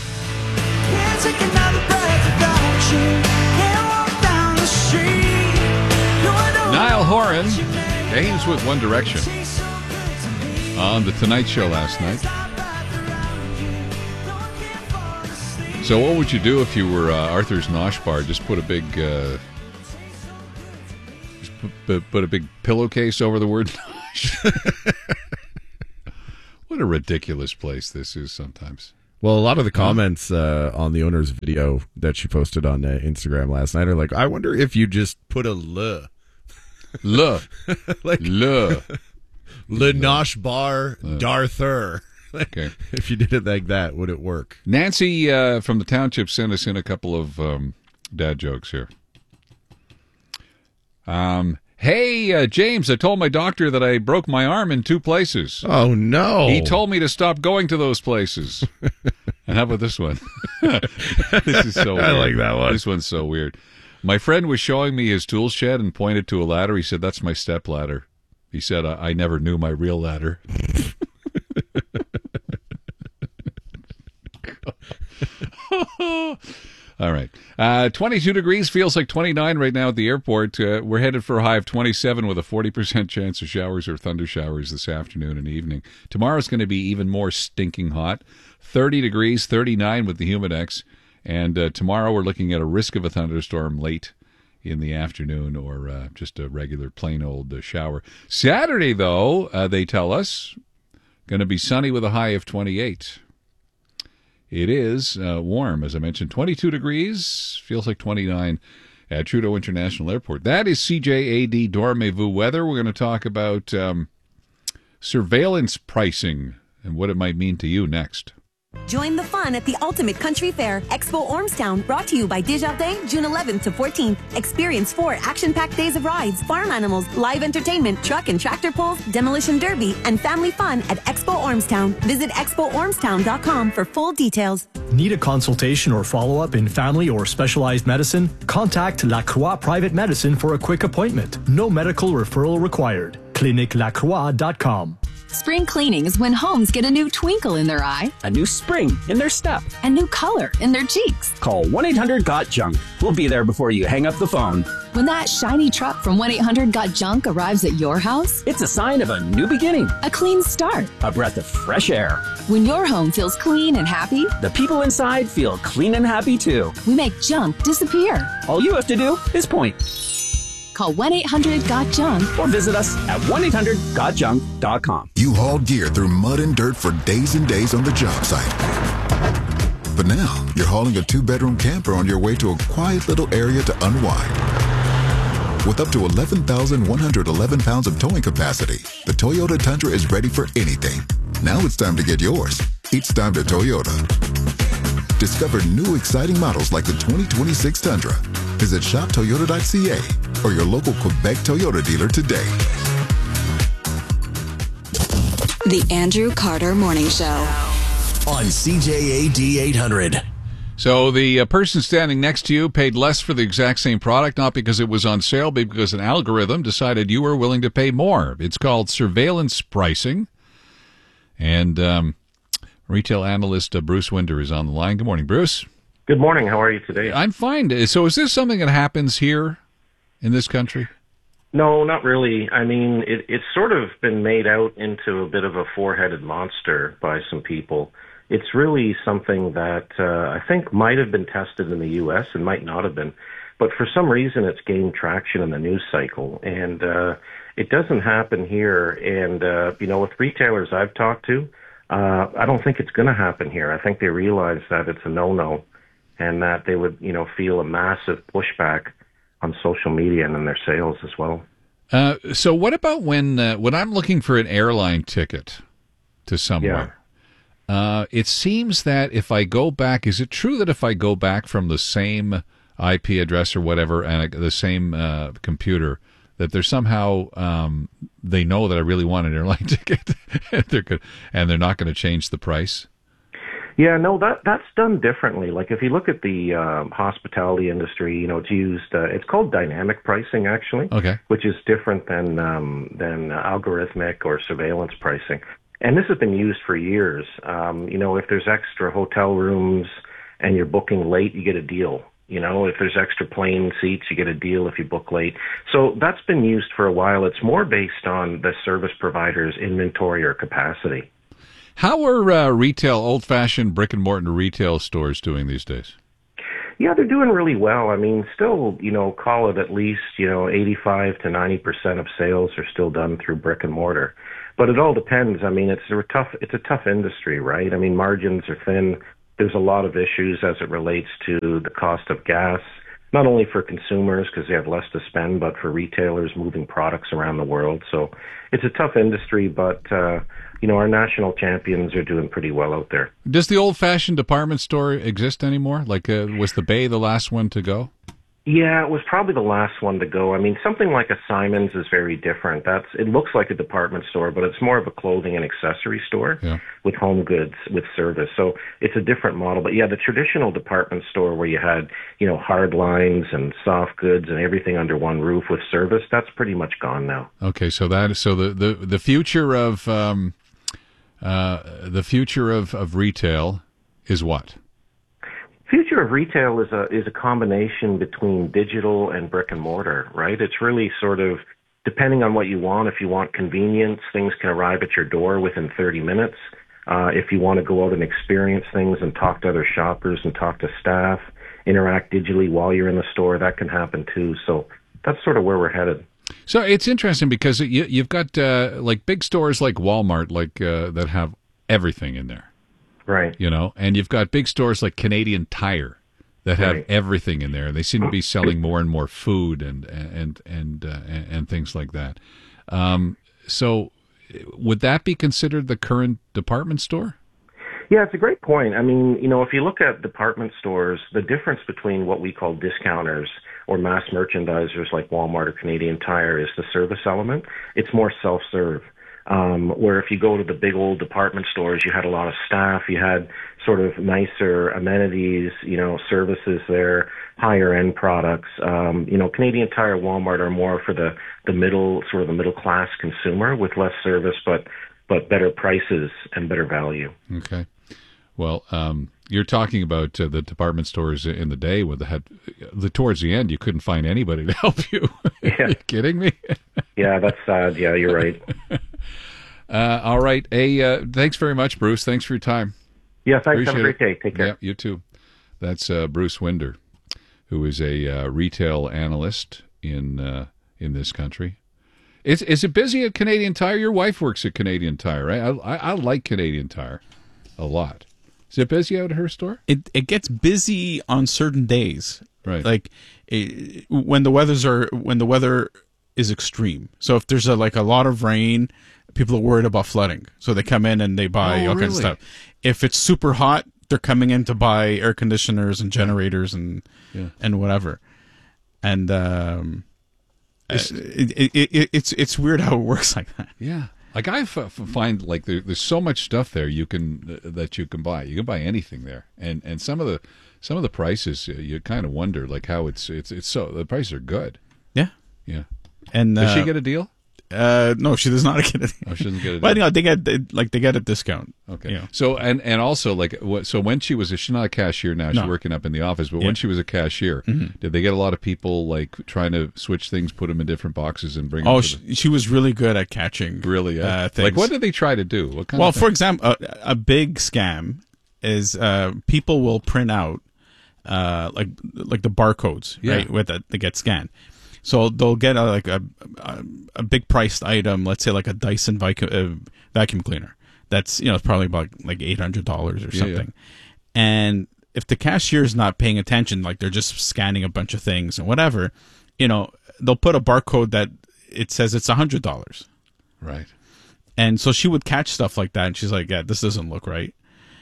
Niall Horan, games with One Direction on The Tonight Show last night. So what would you do if you were uh, Arthur's Nosh Bar? Just put a big... Uh, just put, put a big pillowcase over the word Nosh? What a ridiculous place this is sometimes. Well, a lot of the comments uh, on the owner's video that she posted on uh, Instagram last night are like, I wonder if you just put a le. Le. like, le. Le Nosh Bar Uh. Darthur. Okay. If you did it like that, would it work? Nancy uh, from the township sent us in a couple of um, dad jokes here. Um, Hey, uh, James, I told my doctor that I broke my arm in two places. Oh, no. He told me to stop going to those places. And how about this one? This is so weird. I like that one. This one's so weird. My friend was showing me his tool shed and pointed to a ladder. He said, that's my step ladder. He said, I, I never knew my real ladder. All right. Uh, twenty-two degrees, feels like twenty-nine right now at the airport. Uh, we're headed for a high of twenty-seven with a forty percent chance of showers or thunder showers this afternoon and evening. Tomorrow's going to be even more stinking hot. thirty degrees, thirty-nine with the Humidex. And uh, tomorrow we're looking at a risk of a thunderstorm late in the afternoon or uh, just a regular plain old uh, shower. Saturday, though, uh, they tell us, going to be sunny with a high of twenty-eight. It is uh, warm, as I mentioned, twenty-two degrees, feels like twenty-nine at Trudeau International Airport. That is C J A D Dormez-vous weather. We're going to talk about um, surveillance pricing and what it might mean to you next. Join the fun at the Ultimate Country Fair, Expo Ormstown, brought to you by Desjardins, June eleventh to fourteenth. Experience four action-packed days of rides, farm animals, live entertainment, truck and tractor pulls, demolition derby, and family fun at Expo Ormstown. Visit expo ormstown dot com for full details. Need a consultation or follow-up in family or specialized medicine? Contact La Croix Private Medicine for a quick appointment. No medical referral required. clinique lacroix dot com. Spring cleaning is when homes get a new twinkle in their eye, a new spring in their step, a new color in their cheeks. Call one eight hundred got junk. We'll be there before you hang up the phone. When that shiny truck from one eight hundred got junk arrives at your house, it's a sign of a new beginning, a clean start, a breath of fresh air. When your home feels clean and happy, the people inside feel clean and happy too. We make junk disappear. All you have to do is point. Call one eight hundred got junk or visit us at one eight hundred got junk dot com. You hauled gear through mud and dirt for days and days on the job site. But now you're hauling a two-bedroom camper on your way to a quiet little area to unwind. With up to eleven thousand one hundred eleven pounds of towing capacity, the Toyota Tundra is ready for anything. Now it's time to get yours. It's time to Toyota. Discover new exciting models like the twenty twenty-six Tundra. Visit shop toyota dot c a or your local Quebec Toyota dealer today. The Andrew Carter Morning Show on C J A D eight hundred. So the uh, person standing next to you paid less for the exact same product, not because it was on sale, but because an algorithm decided you were willing to pay more. It's called surveillance pricing. And um, retail analyst uh, Bruce Winder is on the line. Good morning, Bruce. Good morning. How are you today? I'm fine. So is this something that happens here in this country? No, not really. I mean, it, it's sort of been made out into a bit of a four-headed monster by some people. It's really something that uh, I think might have been tested in the U S and might not have been. But for some reason, it's gained traction in the news cycle. And uh, it doesn't happen here. And, uh, you know, with retailers I've talked to, uh, I don't think it's going to happen here. I think they realize that it's a no-no, and that they would, you know, feel a massive pushback on social media and in their sales as well. Uh, so what about when uh, when I'm looking for an airline ticket to somewhere? Yeah. Uh, it seems that if I go back, is it true that if I go back from the same I P address or whatever and the same uh, computer, that they're somehow um, they know that I really want an airline ticket and they're good, and they're not going to change the price? Yeah, no, that that's done differently. Like if you look at the um, hospitality industry, you know, it's used. Uh, it's called dynamic pricing, actually, okay, which is different than um, than uh, algorithmic or surveillance pricing. And this has been used for years. Um, you know, if there's extra hotel rooms and you're booking late, you get a deal. You know, if there's extra plane seats, you get a deal if you book late. So that's been used for a while. It's more based on the service provider's inventory or capacity. How are uh, retail, old-fashioned brick-and-mortar retail stores doing these days? Yeah, they're doing really well. I mean, still, you know, call it at least, you know, eighty-five to ninety percent of sales are still done through brick and mortar. But it all depends. I mean, it's a tough, it's a tough industry, right? I mean, margins are thin. There's a lot of issues as it relates to the cost of gas, not only for consumers because they have less to spend, but for retailers moving products around the world. So it's a tough industry, but, uh, you know, our national champions are doing pretty well out there. Does the old-fashioned department store exist anymore? Like, uh, was the Bay the last one to go? Yeah, it was probably the last one to go. I mean, something like a Simons is very different. That's it looks like a department store, but it's more of a clothing and accessory store yeah. with home goods, with service. So it's a different model. But yeah, the traditional department store where you had, you know, hard lines and soft goods and everything under one roof with service, that's pretty much gone now. Okay, so that is so the the, the future of um, uh, the future of, of retail is what? Future of retail is a is a combination between digital and brick and mortar, right? It's really sort of depending on what you want. If you want convenience, things can arrive at your door within thirty minutes. Uh, if you want to go out and experience things and talk to other shoppers and talk to staff, interact digitally while you're in the store, that can happen too. So that's sort of where we're headed. So it's interesting because you, you've got uh, like big stores like Walmart, like uh, that have everything in there. Right. You know, and you've got big stores like Canadian Tire that have Right. everything in there. They seem to be selling more and more food and and and uh, and, and things like that. Um, so, would that be considered the current department store? Yeah, it's a great point. I mean, you know, if you look at department stores, the difference between what we call discounters or mass merchandisers like Walmart or Canadian Tire is the service element. It's more self-serve. Um, where if you go to the big old department stores, you had a lot of staff, you had sort of nicer amenities, you know, services there, higher end products. Um, you know, Canadian Tire, Walmart are more for the, the middle, sort of the middle class consumer with less service, but, but better prices and better value. Okay. Well, um, you're talking about uh, the department stores in the day when they had the towards the end, you couldn't find anybody to help you. Yeah. Are you kidding me? Yeah, that's sad. Yeah, you're right. Uh, all right. Hey, uh, thanks very much, Bruce. Thanks for your time. Yeah, thanks. Appreciate Have a great it. day. Take care. Yeah, you too. That's uh, Bruce Winder, who is a uh, retail analyst in uh, in this country. Is is it busy at Canadian Tire? Your wife works at Canadian Tire, right? I, I, I like Canadian Tire a lot. Is it busy out at her store? It it gets busy on certain days, right? Like it, when the weather's are when the weather is extreme. So if there's a like a lot of rain, people are worried about flooding, so they come in and they buy Oh, all kinds of really? stuff. If it's super hot, they're coming in to buy air conditioners and generators and Yeah. and whatever. And um, it, it, it, it's it's weird how it works like that. Yeah. Like I f- f- find like there, there's so much stuff there you can uh, that you can buy. You can buy anything there, and and some of the some of the prices uh, you kind of wonder like how it's it's it's so the prices are good. Yeah, yeah. And Does uh, she get a deal? Uh, no, she does not get a deal. Oh, she doesn't get a But deal. you know, they get they, like they get a discount. Okay. You know. So and and also like what? So when she was a, she's not a cashier now. She's No. working up in the office. But Yeah. when she was a cashier, Mhm. did they get a lot of people like trying to switch things, put them in different boxes, and bring? Oh, them to she, she was really good at catching. Really? Yeah. Uh, things. Like what did they try to do? What kind Well, of for example, a, a big scam is uh, people will print out uh, like like the barcodes, Yeah. right, with that they get scanned. So they'll get a, like a, a a big priced item, let's say like a Dyson vacuum, uh, vacuum cleaner. That's you know it's probably about like eight hundred dollars or Yeah, something. And if the cashier's not paying attention, like they're just scanning a bunch of things and whatever, you know, they'll put a barcode that it says it's a hundred dollars. Right. And so she would catch stuff like that, and she's like, "Yeah, this doesn't look right."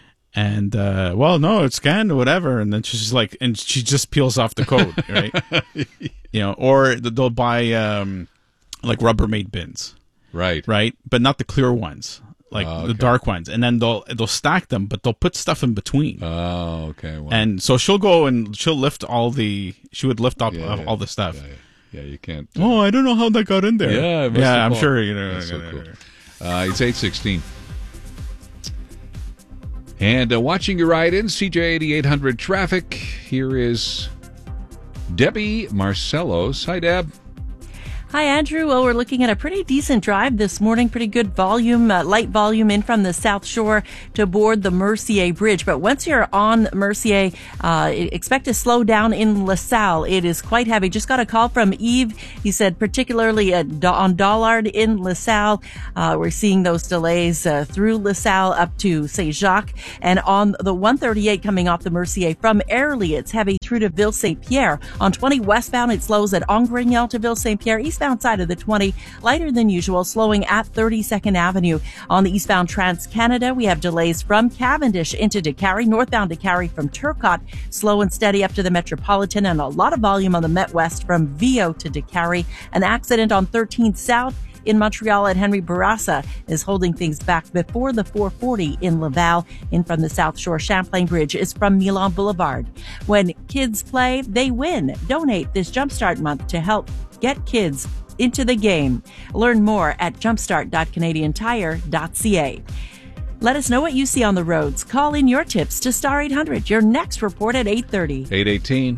And uh, well, no, it's scanned or whatever. And then she's just like, and she just peels off the code, right? You know, or they'll buy um, like Rubbermaid bins, right? Right, but not the clear ones, like Oh, the okay. dark ones. And then they'll they'll stack them, but they'll put stuff in between. Oh, okay. Wow. And so she'll go and she'll lift all the she would lift up Yeah, all, yeah. all the stuff. Yeah, yeah. Yeah, you can't. Oh, I don't know how that got in there. Yeah, it must yeah, have I'm fallen. sure you know. That's so cool. Uh, it's eight sixteen. And uh, watching your ride in C J eighty-eight hundred traffic, here is Debbie Marcellos. Hi, Deb. Hi, Andrew. Well, we're looking at a pretty decent drive this morning. Pretty good volume, uh, light volume in from the South Shore to board the Mercier Bridge. But once you're on Mercier, uh, expect to slow down in LaSalle. It is quite heavy. Just got a call from Eve. He said particularly at, on Dollard in LaSalle, uh, we're seeing those delays uh, through LaSalle up to Saint-Jacques. And on the one thirty-eight coming off the Mercier from Airlie, it's heavy through to Ville-Saint-Pierre. On twenty westbound, it slows at Angrignel to Ville-Saint-Pierre. Eastbound eastbound side of the twenty, lighter than usual, slowing at thirty-second Avenue. On the eastbound Trans-Canada, we have delays from Cavendish into DeCarry, northbound DeCarry from Turcotte, slow and steady up to the Metropolitan, and a lot of volume on the Met West from Viau to DeCarry. An accident on thirteenth South in Montreal at Henry Bourassa is holding things back before the four forty in Laval. In from the South Shore, Champlain Bridge is from Milan Boulevard. When kids play, they win. Donate this Jumpstart month to help get kids into the game. Learn more at jumpstart dot canadian tire dot c a. Let us know what you see on the roads. Call in your tips to Star eight hundred. Your next report at eight thirty. eight eighteen.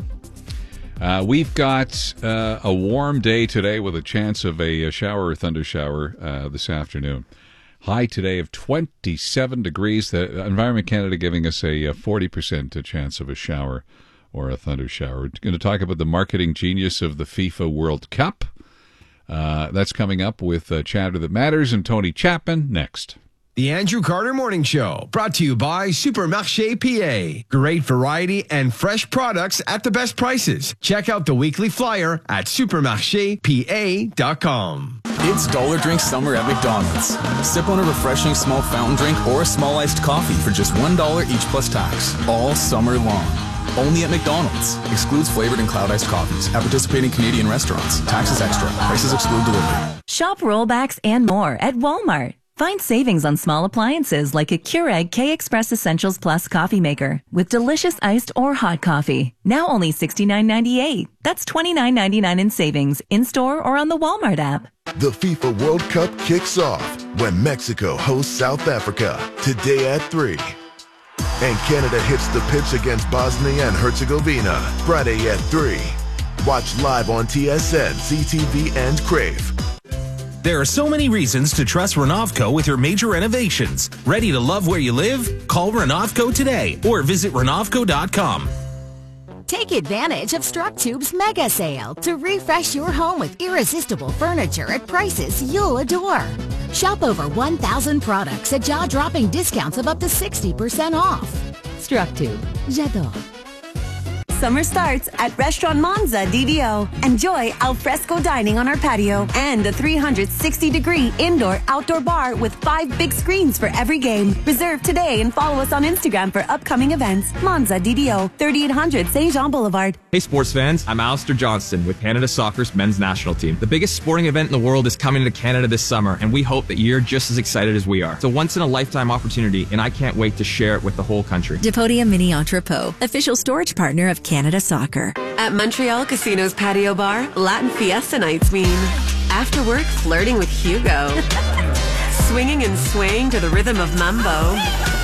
Uh, we've got uh, a warm day today with a chance of a, a shower or thunder shower uh, this afternoon. High today of twenty-seven degrees. The Environment Canada giving us a, a forty percent chance of a shower or a thunder shower. We're going to talk about the marketing genius of the FIFA World Cup. Uh, that's coming up with uh, Chatter That Matters and Tony Chapman next. The Andrew Carter Morning Show, brought to you by Supermarché P A. Great variety and fresh products at the best prices. Check out the weekly flyer at supermarché p a dot com. It's Dollar Drink Summer at McDonald's. Sip on a refreshing small fountain drink or a small iced coffee for just one dollar each plus tax, all summer long. Only at McDonald's. Excludes flavored and cloud iced coffees at participating Canadian restaurants. Taxes extra. Prices exclude delivery. Shop rollbacks and more at Walmart. Find savings on small appliances like a Keurig K-Express Essentials Plus coffee maker with delicious iced or hot coffee. Now only sixty-nine ninety-eight. That's twenty-nine ninety-nine in savings in-store or on the Walmart app. The FIFA World Cup kicks off when Mexico hosts South Africa today at three. And Canada hits the pitch against Bosnia and Herzegovina Friday at three. Watch live on T S N, C T V, and Crave. There are so many reasons to trust Renovco with your major renovations. Ready to love where you live? Call Renovco today or visit renovco dot com. Take advantage of StrucTube's mega sale to refresh your home with irresistible furniture at prices you'll adore. Shop over one thousand products at jaw-dropping discounts of up to sixty percent off. StrucTube. J'adore. Summer starts at Restaurant Monza D D O. Enjoy al fresco dining on our patio and a three hundred sixty degree indoor-outdoor bar with five big screens for every game. Reserve today and follow us on Instagram for upcoming events. Monza D D O, thirty-eight hundred Saint Jean Boulevard. Hey sports fans, I'm Alistair Johnston with Canada Soccer's men's national team. The biggest sporting event in the world is coming to Canada this summer, and we hope that you're just as excited as we are. It's a once-in-a-lifetime opportunity, and I can't wait to share it with the whole country. Depodia Mini Entrepot, official storage partner of Canada Soccer. At Montreal Casino's patio bar, Latin Fiesta nights mean after work flirting with Hugo, swinging and swaying to the rhythm of mambo,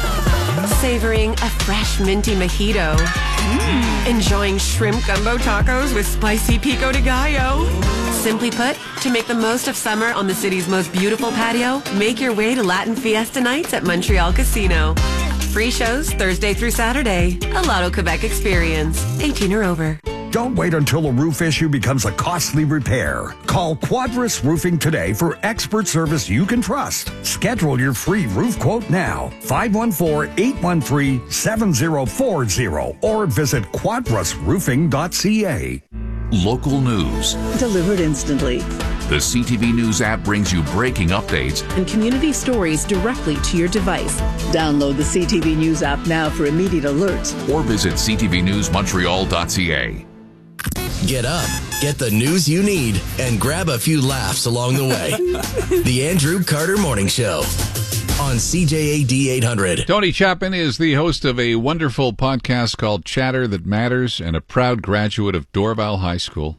savoring a fresh minty mojito, mm. enjoying shrimp gumbo tacos with spicy pico de gallo. Simply put, to make the most of summer on the city's most beautiful patio, make your way to Latin Fiesta nights at Montreal Casino. Free shows Thursday through Saturday. A Lotto Quebec experience. eighteen or over. Don't wait until a roof issue becomes a costly repair. Call Quadris Roofing today for expert service you can trust. Schedule your free roof quote now. five one four, eight one three, seven zero four zero or visit quadris roofing dot c a. Local news. Delivered instantly. The C T V News app brings you breaking updates and community stories directly to your device. Download the C T V News app now for immediate alerts. Or visit c t v news montreal dot c a. Get up, get the news you need, and grab a few laughs along the way. The Andrew Carter Morning Show on C J A D eight hundred. Tony Chapman is the host of a wonderful podcast called Chatter That Matters and a proud graduate of Dorval High School.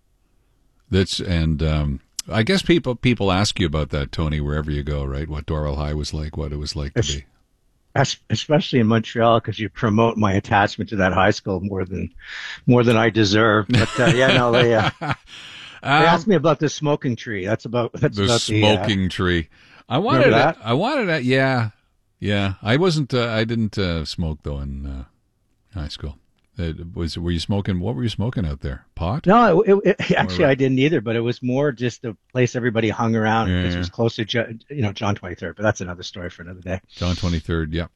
That's and um, I guess people people ask you about that, Tony, wherever you go, right? What Dorval High was like, what it was like to be. Especially in Montreal, because you promote my attachment to that high school more than more than I deserve. But uh, yeah, no, they, uh, um, they asked me about the smoking tree. That's about that's the about smoking the, uh, tree. I wanted that. I wanted that. Yeah, yeah. I wasn't. Uh, I didn't uh, smoke though in uh, high school. It was were you smoking? What were you smoking out there? Pot? No, it, it, actually, or, I didn't either. But it was more just a place everybody hung around. Yeah, because yeah. It was close to, you know, John twenty-third. But that's another story for another day. John twenty-third. Yeah.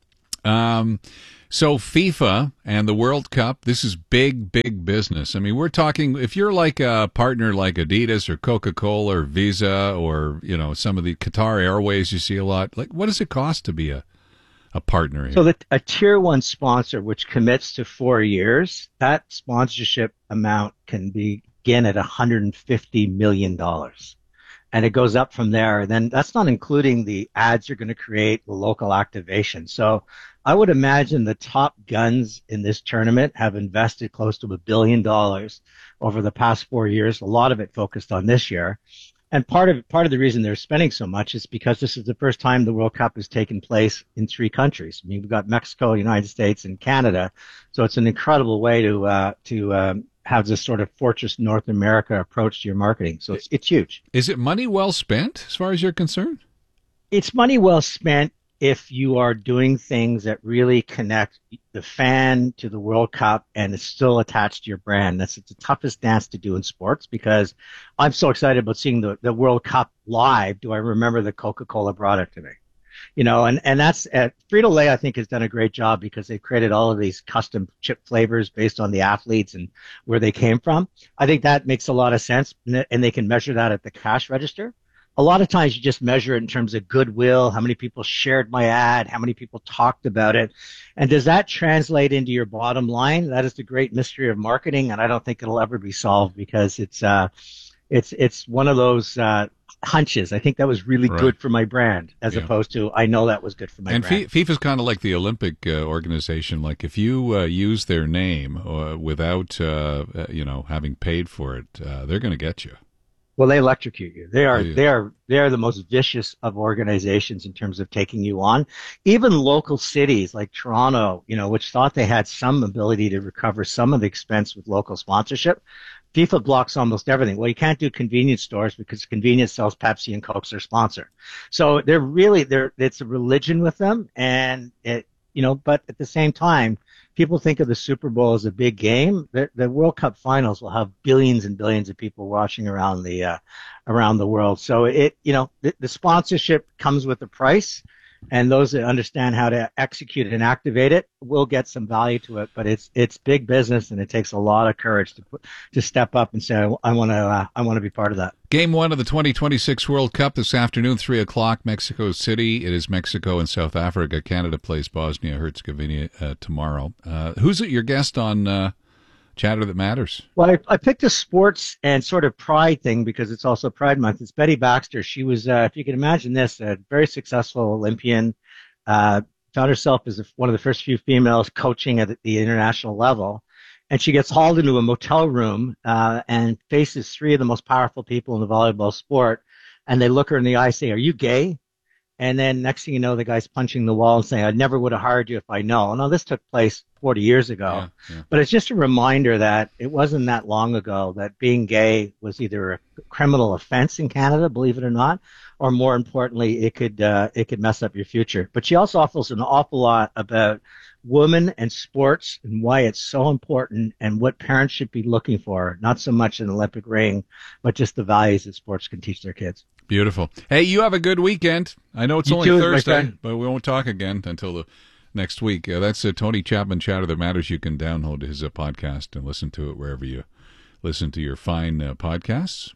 Um, so FIFA and the World Cup, this is big, big business. I mean, we're talking, if you're like a partner like Adidas or Coca-Cola or Visa or, you know, some of the Qatar Airways you see a lot, like what does it cost to be a, a partner here? So that a tier one sponsor, which commits to four years, that sponsorship amount can begin at one hundred fifty million dollars. And it goes up from there. And then that's not including the ads you're going to create, the local activation. So I would imagine the top guns in this tournament have invested close to a billion dollars over the past four years. A lot of it focused on this year. And part of part of the reason they're spending so much is because this is the first time the World Cup has taken place in three countries. I mean, we've got Mexico, United States, and Canada. So it's an incredible way to uh, to um, have this sort of fortress North America approach to your marketing. So it's it's huge. Is it money well spent as far as you're concerned? It's money well spent if you are doing things that really connect the fan to the World Cup and it's still attached to your brand. That's it's the toughest dance to do in sports because I'm so excited about seeing the, the World Cup live. Do I remember the Coca-Cola brought it to me? You know, and, and that's uh, Frito-Lay, I think, has done a great job because they've created all of these custom chip flavors based on the athletes and where they came from. I think that makes a lot of sense, and they can measure that at the cash register. A lot of times you just measure it in terms of goodwill, how many people shared my ad, how many people talked about it, and does that translate into your bottom line? That is the great mystery of marketing, and I don't think it'll ever be solved because it's uh, it's it's one of those uh, hunches. I think that was really Right. good for my brand, as Yeah. opposed to I know that was good for my and brand. F- FIFA's kind of like the Olympic uh, organization. Like if you uh, use their name uh, without, uh, uh, you know, having paid for it, uh, they're going to get you. Well, they electrocute you. They are, Oh, yeah. they are, they are the most vicious of organizations in terms of taking you on. Even local cities like Toronto, you know, which thought they had some ability to recover some of the expense with local sponsorship. FIFA blocks almost everything. Well, you can't do convenience stores because convenience sells Pepsi and Coke's their sponsor. So they're really, they're, it's a religion with them. And it, you know, but at the same time, people think of the Super Bowl as a big game. The, the World Cup finals will have billions and billions of people watching around the uh, around the world. So it, you know, the, the sponsorship comes with a price, and those that understand how to execute and activate it will get some value to it. But it's it's big business, and it takes a lot of courage to put, to step up and say, I want to uh, I want to be part of that. Game one of the twenty twenty-six World Cup this afternoon, three o'clock, Mexico City. It is Mexico and South Africa. Canada plays Bosnia-Herzegovina uh, tomorrow. Uh, who's your guest on uh, Chatter That Matters? Well, I, I picked a sports and sort of pride thing because it's also Pride Month. It's Betty Baxter. She was, uh, if you can imagine this, a very successful Olympian. Uh, found herself as one of the first few females coaching at the international level. And she gets hauled into a motel room uh, and faces three of the most powerful people in the volleyball sport. And they look her in the eye and say, "Are you gay?" And then next thing you know, the guy's punching the wall and saying, "I never would have hired you if I know." Now, this took place forty years ago. Yeah, yeah. But it's just a reminder that it wasn't that long ago that being gay was either a criminal offense in Canada, believe it or not, or more importantly, it could uh, it could mess up your future. But she also offers an awful lot about women and sports and why it's so important and what parents should be looking for, not so much an Olympic ring, but just the values that sports can teach their kids. Beautiful. Hey, you have a good weekend. I know it's You only too, my Thursday, friend. but we won't talk again until the next week. Uh, that's uh, Tony Chapman, Chatter That Matters. You can download his uh, podcast and listen to it wherever you listen to your fine uh, podcasts.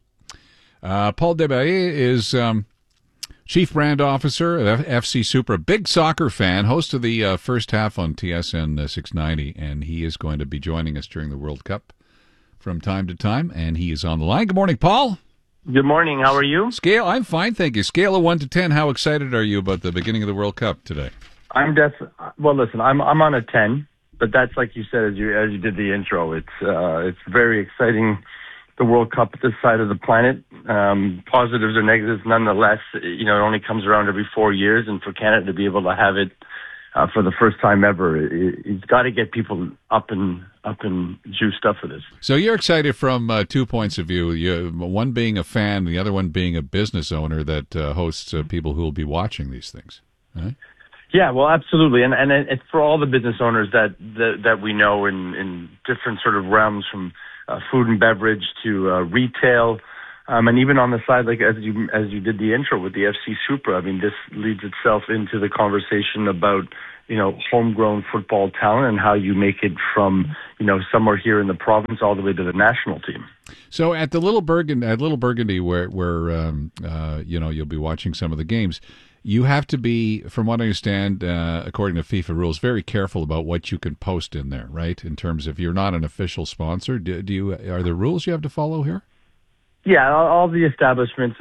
Uh, Paul Debaye is um, Chief Brand Officer at F C Supra, big soccer fan, host of the uh, first half on T S N uh, six ninety, and he is going to be joining us during the World Cup from time to time, and he is on the line. Good morning, Paul. Good morning. How are you? Scale, I'm fine, thank you. Scale of one to ten, how excited are you about the beginning of the World Cup today? I'm def. Well, listen, I'm I'm on a ten, but that's like you said as you as you did the intro. It's uh, it's very exciting. The World Cup at this side of the planet. Um, positives or negatives, nonetheless. You know, it only comes around every four years, and for Canada to be able to have it uh, for the first time ever, it, it's got to get people up and up and juiced up for this. So you're excited from uh, two points of view. You, one being a fan, the other one being a business owner that uh, hosts uh, people who will be watching these things. Right? Yeah, well, absolutely, and and it's for all the business owners that that, that we know in, in different sort of realms, from uh, food and beverage to uh, retail, um, and even on the side, like as you as you did the intro with the F C Supra. I mean, this leads itself into the conversation about you know, homegrown football talent and how you make it from, you know, somewhere here in the province all the way to the national team. So at the Little Burgundy, at Little Burgundy, where where um, uh, you know, you'll be watching some of the games, you have to be, from what I understand, uh, according to FIFA rules, very careful about what you can post in there, right? In terms of, you're not an official sponsor. Do, do you? Are there rules you have to follow here? Yeah, all, all the establishments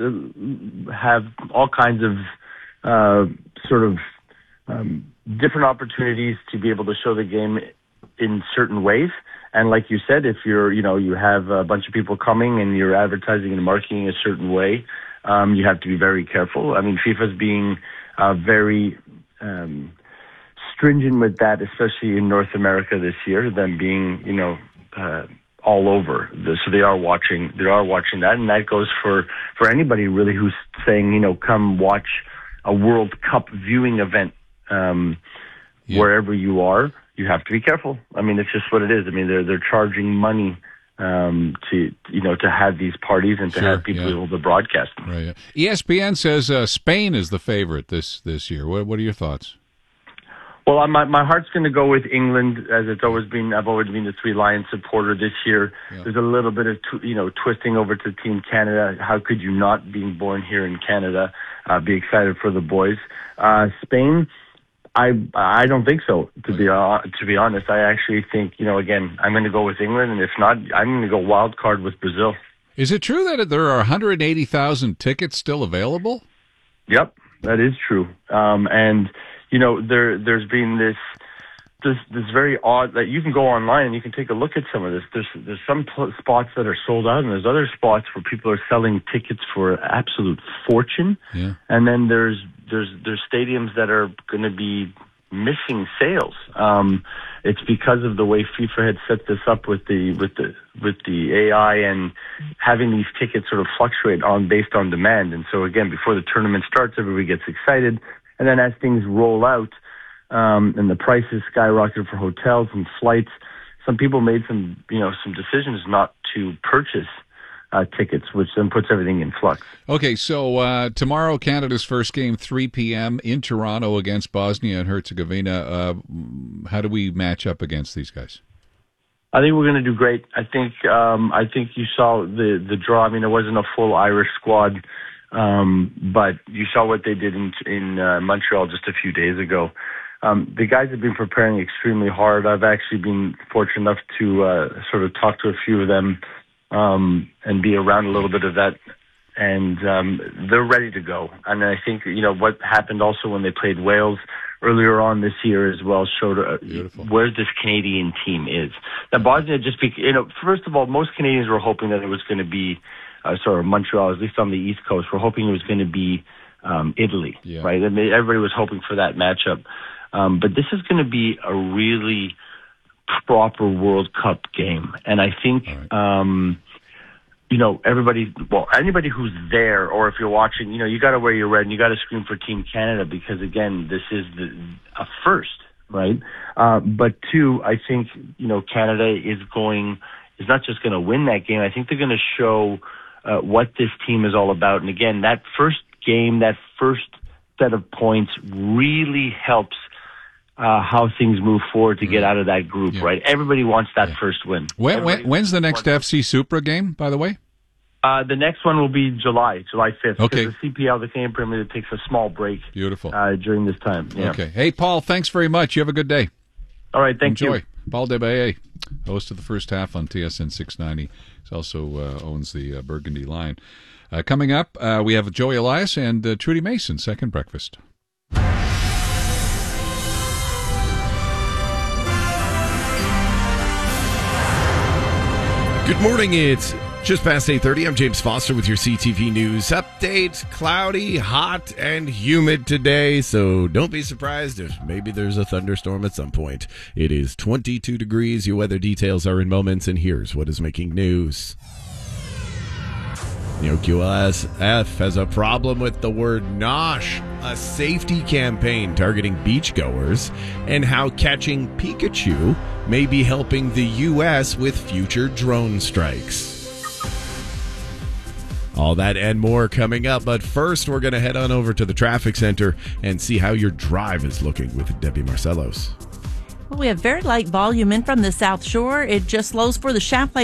have all kinds of uh, sort of um, different opportunities to be able to show the game in certain ways. And like you said, if you're, you know, you have a bunch of people coming and you're advertising and marketing a certain way, Um, you have to be very careful. I mean, FIFA's being uh, very um, stringent with that, especially in North America this year, them being, you know, uh, all over. The, so they are watching, they are watching that, and that goes for, for anybody really who's saying, you know, come watch a World Cup viewing event um, yeah. wherever you are. You have to be careful. I mean, it's just what it is. I mean, they're they're charging money Um, to you know to have these parties and to Sure, have people yeah. able to broadcast them. Right. Yeah. E S P N says uh, Spain is the favorite this this year. What what are your thoughts? Well, I- my my heart's going to go with England, as it's always been. I've always been the Three Lions supporter. This year, Yeah. there's a little bit of tw- you know twisting over to Team Canada. How could you not, being born here in Canada, uh, be excited for the boys? Uh, Spain. I I don't think so. To be uh, to be honest, I actually think, you know, again, I'm going to go with England, and if not, I'm going to go wild card with Brazil. Is it true that there are one hundred eighty thousand tickets still available? Yep, that is true. Um, and you know, there there's been this this this very odd that you can go online and you can take a look at some of this. There's there's some pl- spots that are sold out, and there's other spots where people are selling tickets for absolute fortune. Yeah. And then there's there's there's stadiums that are going to be missing sales. Um, it's because of the way FIFA had set this up with the with the with the A I and having these tickets sort of fluctuate on based on demand. And so again, before the tournament starts, everybody gets excited, and then as things roll out um, and the prices skyrocket for hotels and flights, some people made some you know some decisions not to purchase Uh, tickets, which then puts everything in flux. Okay, so uh, tomorrow, Canada's first game, three p.m. in Toronto against Bosnia and Herzegovina. Uh, how do we match up against these guys? I think we're going to do great. I think um, I think you saw the the draw. I mean, it wasn't a full Irish squad, um, but you saw what they did in in uh, Montreal just a few days ago. Um, the guys have been preparing extremely hard. I've actually been fortunate enough to uh, sort of talk to a few of them um, and be around a little bit of that, and um, they're ready to go. And I think, you know, what happened also when they played Wales earlier on this year as well showed uh, where this Canadian team is. Now, Bosnia just, be, you know, first of all, most Canadians were hoping that it was going to be uh, sort of Montreal, at least on the East Coast. We're hoping it was going to be um, Italy, Yeah. right? I mean, everybody was hoping for that matchup. Um, but this is going to be a really proper World Cup game. And I think, um, you know, everybody, well, anybody who's there, or if you're watching, you know, you got to wear your red and you got to scream for Team Canada because, again, this is the, a first, right? Uh, but two, I think, you know, Canada is going, is not just going to win that game. I think they're going to show uh, what this team is all about. And again, that first game, that first set of points really helps Uh, how things move forward to get out of that group, Yeah. right? Everybody wants that first win. When, when, when's the next F C Supra game, by the way? Uh, the next one will be July, July fifth. Okay. Because the C P L, the Canadian Premier League, takes a small break. Beautiful. Uh, during this time. Yeah. Okay. Hey, Paul, thanks very much. You have a good day. All right, thank Enjoy. you. Paul Debaye, host of the first half on T S N six ninety. He also uh, owns the uh, Burgundy line. Uh, coming up, uh, we have Joey Elias and uh, Trudy Mason, second breakfast. Good morning. It's just past eight thirty. I'm James Foster with your C T V News update. Cloudy, hot, and humid today, so don't be surprised if maybe there's a thunderstorm at some point. It is twenty-two degrees. Your weather details are in moments, and here's what is making news. The O Q L S F has a problem with the word nosh, a safety campaign targeting beachgoers, and how catching Pikachu may be helping the U S with future drone strikes. All that and more coming up. But first, we're going to head on over to the traffic center and see how your drive is looking with Debbie Marcellos. Well, we have very light volume in from the South Shore. It just slows for the Champlain